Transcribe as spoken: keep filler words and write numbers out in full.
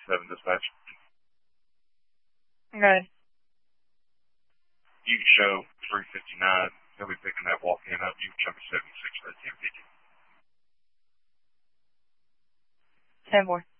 seven dispatch. Okay. You can show three fifty-nine. He'll be picking that walk-in up. You can show me seventy-six for that ten fifty. ten four.